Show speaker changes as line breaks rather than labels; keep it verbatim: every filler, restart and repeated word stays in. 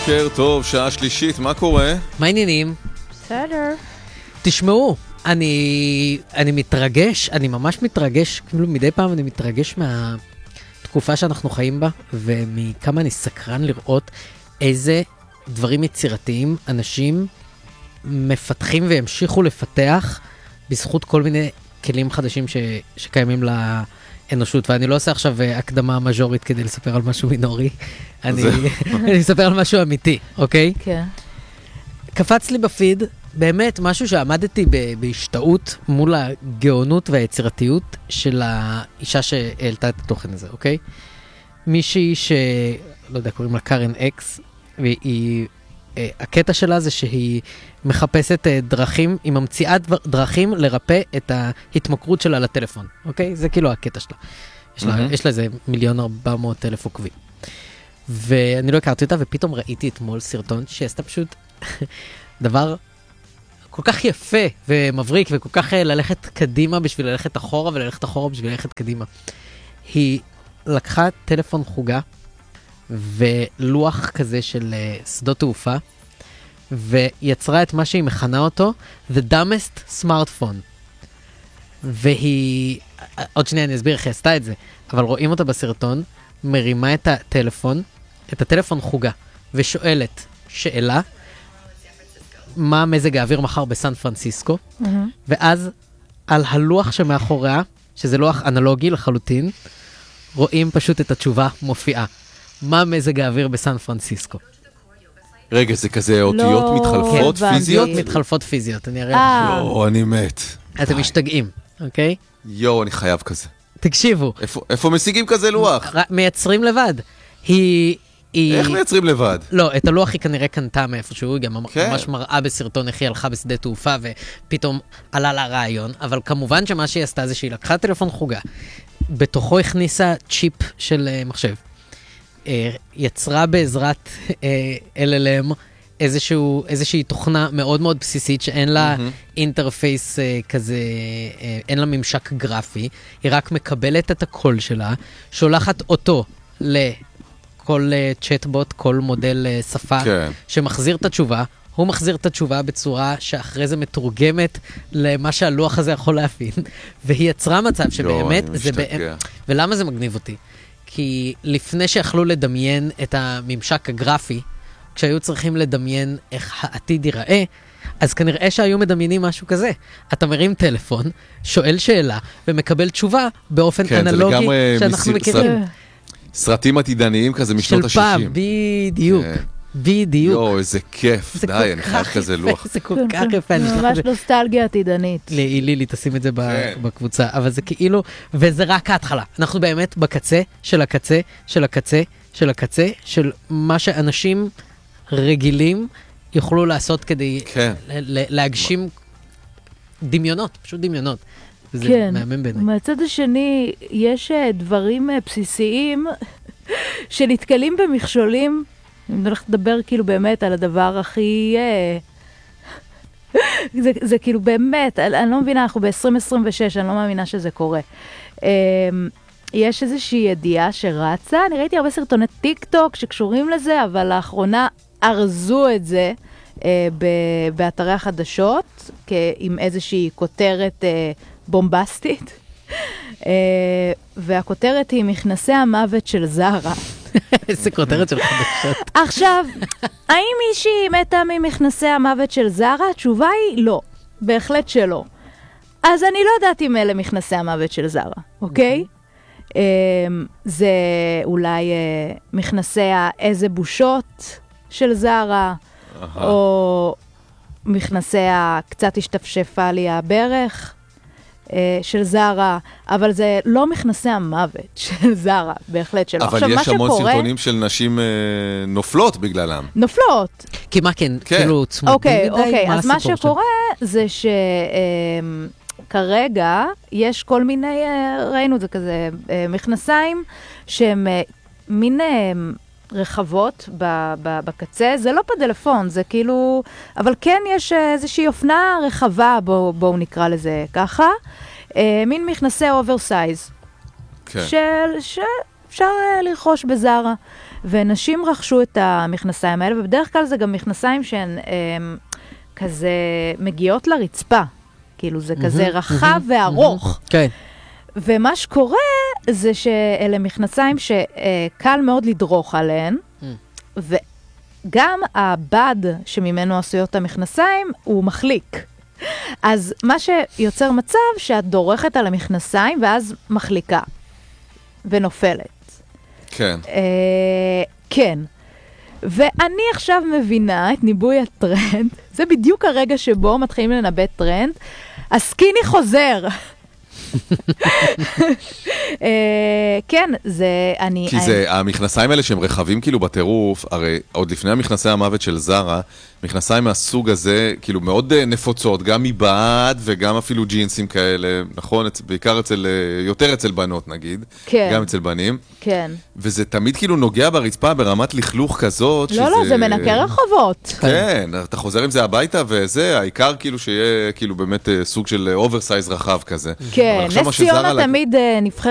בוקר טוב, שעה שלישית, מה קורה?
מה העניינים?
בסדר.
תשמעו, אני, אני מתרגש, אני ממש מתרגש, כאילו מדי פעם אני מתרגש מהתקופה שאנחנו חיים בה, ומכמה אני סקרן לראות איזה דברים יצירתיים אנשים מפתחים וימשיכו לפתח בזכות כל מיני כלים חדשים ש, שקיימים לאנושות. ואני לא עושה עכשיו הקדמה מז'ורית כדי לספר על משהו מינורי, אני, אני אספר על משהו אמיתי, אוקיי?
כן.
קפץ לי בפיד, באמת משהו שעמדתי בהשתאות מול הגאונות והיצירתיות של האישה שהעלתה את התוכן הזה, אוקיי? מישהי ש... לא יודע, קוראים לה קארן אקס, והיא... הקטע שלה זה שהיא מחפשת דרכים, היא ממציאה דרכים לרפא את ההתמכרות שלה לטלפון, אוקיי? זה כאילו הקטע שלה. יש לה, יש לה איזה מיליון ארבע מאות אלף עוקבים. ואני לא הכרתי אותה, ופתאום ראיתי אתמול סרטון שעשתה פשוט דבר כל כך יפה ומבריק, וכל כך ללכת קדימה בשביל ללכת אחורה, וללכת אחורה בשביל ללכת קדימה. היא לקחה טלפון חוגה, ולוח כזה של שדות תעופה, ויצרה את מה שהיא מכנה אותו, The Dumbest Smartphone. והיא, עוד שנייה אני אסביר איך היא עשתה את זה, אבל רואים אותה בסרטון, מרימה את הטלפון, את הטלפון חוגה, ושואלת שאלה, מה מזג האוויר מחר בסן פרנסיסקו, mm-hmm. ואז על הלוח שמאחוריה, שזה לוח אנלוגי לחלוטין, רואים פשוט את התשובה מופיעה. מה מזג האוויר בסן פרנסיסקו?
רגע, זה כזה אותיות
לא,
מתחלפות
כן,
פיזיות?
מתחלפות פיזיות, אני אראה.
לא, אני מת.
אתם
די.
משתגעים, אוקיי?
יו, אני חייב כזה.
תקשיבו.
איפה, איפה משיגים כזה לוח?
ר- מייצרים לבד. היא... היא...
איך מייצרים לבד?
לא, את הלוח היא כנראה קנתה מאיפשהו, היא גם
כן.
ממש מראה בסרטון איך היא הלכה בשדה תעופה, ופתאום עלה לה רעיון, אבל כמובן שמה שהיא עשתה זה שהיא לקחה טלפון חוגה, בתוכו הכניסה צ'יפ של uh, מחשב, uh, יצרה בעזרת uh, אל אל אם איזשהו, איזושהי תוכנה מאוד מאוד בסיסית, שאין לה mm-hmm. אינטרפייס uh, כזה, uh, אין לה ממשק גרפי, היא רק מקבלת את הקול שלה, שולחת אותו ל... כל uh, צ'טבוט, כל מודל uh, שפה, כן. שמחזיר את התשובה, הוא מחזיר את התשובה בצורה שאחרי זה מתורגמת למה שהלוח הזה יכול להבין, והיא יצרה מצב שבאמת זה באמת, ולמה זה מגניב אותי? כי לפני שיכלו לדמיין את הממשק הגרפי, כשהיו צריכים לדמיין איך העתיד ייראה, אז כנראה שהיו מדמיינים משהו כזה. אתה מרים טלפון, שואל שאלה, ומקבל תשובה באופן כן, אנלוגי שאנחנו מכירים.
סרטים עתידניים כזה משנות ה-שישים.
של פעם, בדיוק, בדיוק.
יואו, איזה כיף, די, אני חייב כזה לוח.
זה כל כך יפה.
ממש נוסטלגיה עתידנית.
לילי, תשים את זה בקבוצה, אבל זה כאילו, וזה רק ההתחלה. אנחנו באמת בקצה של הקצה, של הקצה, של הקצה, של מה שאנשים רגילים יוכלו לעשות כדי להגשים דמיונות, פשוט דמיונות.
כן, מהצד השני, יש דברים בסיסיים שנתקלים במכשולים. אני הולכת לדבר כאילו באמת על הדבר הכי... זה, זה כאילו באמת, אני לא מבינה, אנחנו ב-עשרים עשרים ושש, אני לא מאמינה שזה קורה. יש איזושהי ידיעה שרצה, אני ראיתי הרבה סרטוני טיק טוק שקשורים לזה, אבל לאחרונה ארזו את זה באתרי החדשות, עם איזושהי כותרת בומבסטית, והכותרת היא מכנסי המוות של זרה.
איזה כותרת של חדשות.
עכשיו, האם מישהי מתה ממכנסי המוות של זרה? התשובה היא לא, בהחלט שלא. אז אני לא יודעת אם אלה מכנסי המוות של זרה, אוקיי? זה אולי מכנסי איזה בושות של זרה, או מכנסי קצת השתפשפה לי הברך, של זרה, אבל זה לא מכנסי המוות של זרה, בהחלט שלא.
אבל יש המון סרטונים של נשים נופלות בגללם.
נופלות.
כי מה כן? כאילו צמודים
מדי? אוקיי, אז מה שקורה זה שכרגע יש כל מיני, ראינו את זה כזה, מכנסיים שהם מין רחבות בקצה, זה לא פדלפון, זה כאילו, אבל כן יש איזושהי אופנה רחבה, בואו נקרא לזה ככה, מין מכנסי אוברסייז, שאפשר לרכוש בזרה. ונשים רכשו את המכנסיים האלה, ובדרך כלל זה גם מכנסיים שהן הם, כזה מגיעות לרצפה. כאילו זה כזה רחב וארוך.
כן.
ומה שקורה זה שאלה מכנסיים שקל מאוד לדרוך עליהן, וגם הבד שממנו עשויות המכנסיים הוא מחליק. אז מה שיוצר מצב שאת דורכת על המכנסיים ואז מחליקה ונופלת.
כן.
אה, כן. ואני עכשיו מבינה את ניבוי הטרנד, זה בדיוק הרגע שבו מתחילים לנבא טרנד, הסקיני חוזר. אה, כן, זה אני...
כי זה, המכנסיים האלה שהם רחבים כאילו בטירוף, הרי עוד לפני המכנסי המוות של זרה, מכנסיים מהסוג הזה, כאילו מאוד נפוצות, גם מבעד וגם אפילו ג'ינסים כאלה, נכון? בעיקר אצל, יותר אצל בנות נגיד,
כן.
גם אצל בנים.
כן.
וזה תמיד כאילו נוגע ברצפה ברמת לכלוך כזאת.
לא,
שזה...
לא, זה מנקה רחובות.
כן, אתה חוזר עם זה הביתה וזה, העיקר כאילו שיהיה כאילו באמת סוג של אוברסייז רחב כזה.
כן, נס ציונה תמיד נבחרת